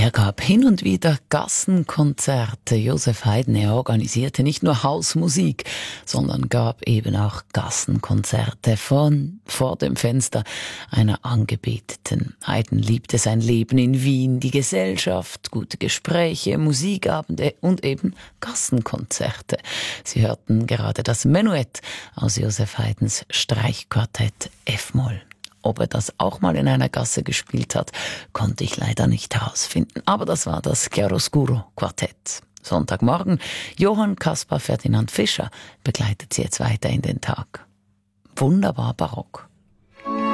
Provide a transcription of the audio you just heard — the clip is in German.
Er gab hin und wieder Gassenkonzerte. Joseph Haydn, er organisierte nicht nur Hausmusik, sondern gab eben auch Gassenkonzerte vor dem Fenster einer Angebeteten. Haydn liebte sein Leben in Wien, die Gesellschaft, gute Gespräche, Musikabende und eben Gassenkonzerte. Sie hörten gerade das Menuett aus Joseph Haydns Streichquartett F-Moll. Ob er das auch mal in einer Gasse gespielt hat, konnte ich leider nicht herausfinden. Aber das war das Chiaroscuro Quartett. Sonntagmorgen, Johann Caspar Ferdinand Fischer begleitet Sie jetzt weiter in den Tag. Wunderbar barock.